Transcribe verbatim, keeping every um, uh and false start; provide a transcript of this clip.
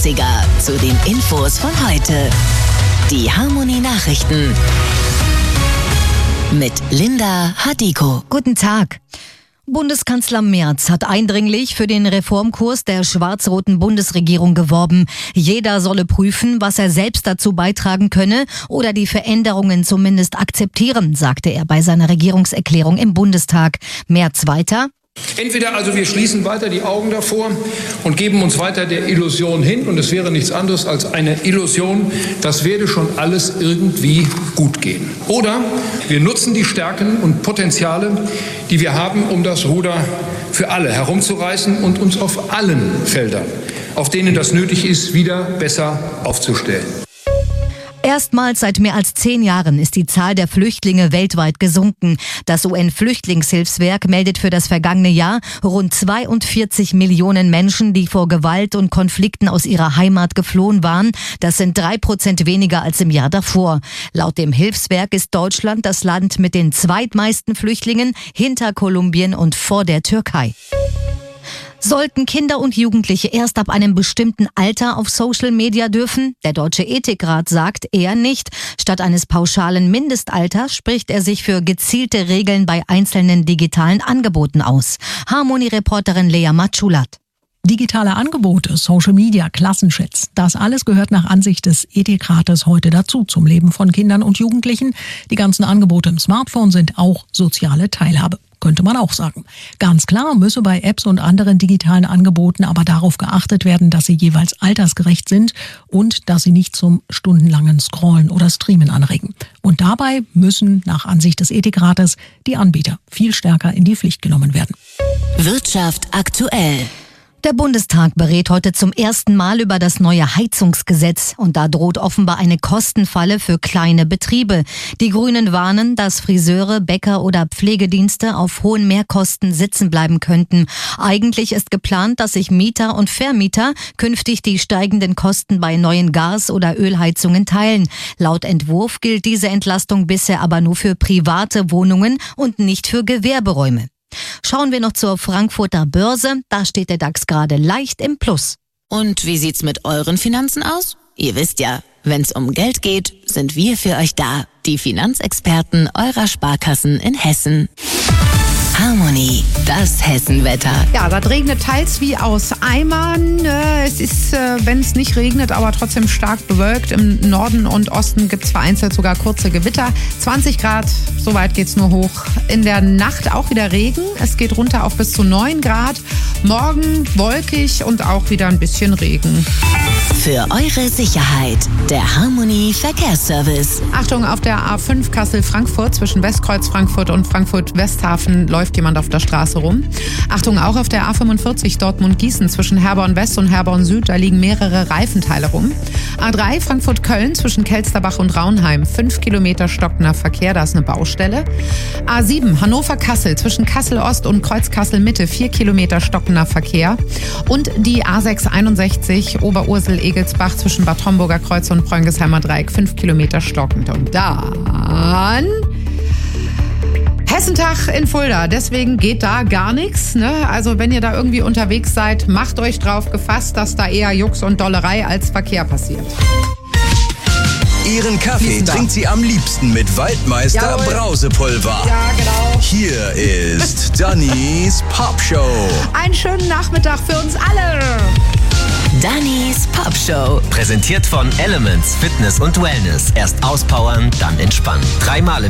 Zu den Infos von heute. Die Harmonie-Nachrichten mit Linda Hadiko. Guten Tag. Bundeskanzler Merz hat eindringlich für den Reformkurs der schwarz-roten Bundesregierung geworben. Jeder solle prüfen, was er selbst dazu beitragen könne oder die Veränderungen zumindest akzeptieren, sagte er bei seiner Regierungserklärung im Bundestag. Merz weiter: Entweder also wir schließen weiter die Augen davor und geben uns weiter der Illusion hin, und es wäre nichts anderes als eine Illusion, das werde schon alles irgendwie gut gehen. Oder wir nutzen die Stärken und Potenziale, die wir haben, um das Ruder für alle herumzureißen und uns auf allen Feldern, auf denen das nötig ist, wieder besser aufzustellen. Erstmals seit mehr als zehn Jahren ist die Zahl der Flüchtlinge weltweit gesunken. Das U N-Flüchtlingshilfswerk meldet für das vergangene Jahr rund zweiundvierzig Millionen Menschen, die vor Gewalt und Konflikten aus ihrer Heimat geflohen waren. Das sind drei Prozent weniger als im Jahr davor. Laut dem Hilfswerk ist Deutschland das Land mit den zweitmeisten Flüchtlingen hinter Kolumbien und vor der Türkei. Sollten Kinder und Jugendliche erst ab einem bestimmten Alter auf Social Media dürfen? Der Deutsche Ethikrat sagt eher nicht. Statt eines pauschalen Mindestalters spricht er sich für gezielte Regeln bei einzelnen digitalen Angeboten aus. Harmonie-Reporterin Lea Matschulat. Digitale Angebote, Social Media, Klassenchats, das alles gehört nach Ansicht des Ethikrates heute dazu, zum Leben von Kindern und Jugendlichen. Die ganzen Angebote im Smartphone sind auch soziale Teilhabe, könnte man auch sagen. Ganz klar müsse bei Apps und anderen digitalen Angeboten aber darauf geachtet werden, dass sie jeweils altersgerecht sind und dass sie nicht zum stundenlangen Scrollen oder Streamen anregen. Und dabei müssen nach Ansicht des Ethikrates die Anbieter viel stärker in die Pflicht genommen werden. Wirtschaft aktuell. Der Bundestag berät heute zum ersten Mal über das neue Heizungsgesetz, und da droht offenbar eine Kostenfalle für kleine Betriebe. Die Grünen warnen, dass Friseure, Bäcker oder Pflegedienste auf hohen Mehrkosten sitzen bleiben könnten. Eigentlich ist geplant, dass sich Mieter und Vermieter künftig die steigenden Kosten bei neuen Gas- oder Ölheizungen teilen. Laut Entwurf gilt diese Entlastung bisher aber nur für private Wohnungen und nicht für Gewerberäume. Schauen wir noch zur Frankfurter Börse. Da steht der DAX gerade leicht im Plus. Und wie sieht's mit euren Finanzen aus? Ihr wisst ja, wenn's um Geld geht, sind wir für euch da. Die Finanzexperten eurer Sparkassen in Hessen. Harmonie, das Hessenwetter. Ja, das regnet teils wie aus Eimern. Es ist, wenn es nicht regnet, aber trotzdem stark bewölkt. Im Norden und Osten gibt es vereinzelt sogar kurze Gewitter. zwanzig Grad, so weit geht es nur hoch. In der Nacht auch wieder Regen. Es geht runter auf bis zu neun Grad. Morgen wolkig und auch wieder ein bisschen Regen. Für eure Sicherheit, der Harmonie Verkehrsservice. Achtung, auf der A fünf Kassel-Frankfurt zwischen Westkreuz Frankfurt und Frankfurt-Westhafen läuft jemand auf der Straße rum. Achtung, auch auf der A fünfundvierzig Dortmund-Gießen zwischen Herborn West und Herborn Süd, da liegen mehrere Reifenteile rum. A drei Frankfurt-Köln zwischen Kelsterbach und Raunheim, fünf Kilometer stockender Verkehr, da ist eine Baustelle. A sieben Hannover-Kassel zwischen Kassel-Ost und Kreuz-Kassel-Mitte, vier Kilometer stockender Verkehr. Und die A sechshunderteinundsechzig Oberursel-Egelsbach zwischen Bad Homburger Kreuz und Bröngesheimer Dreieck, fünf Kilometer stockend. Und dann Hessentag in Fulda, deswegen geht da gar nichts. Ne? Also wenn ihr da irgendwie unterwegs seid, macht euch drauf gefasst, dass da eher Jux und Dollerei als Verkehr passiert. Ihren Kaffee trinkt sie am liebsten mit Waldmeister Jawohl. Brausepulver. Ja, genau. Hier ist Dannys Popshow. Einen schönen Nachmittag für uns alle. Dannys Popshow. Präsentiert von Elements Fitness und Wellness. Erst auspowern, dann entspannen. Dreimal im